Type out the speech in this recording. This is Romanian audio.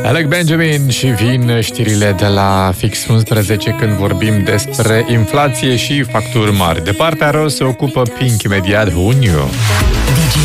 Alec Benjamin și vin știrile de la fix 11 când vorbim despre inflație și facturi mari. De partea rău se ocupă Pink imediat. Who knew?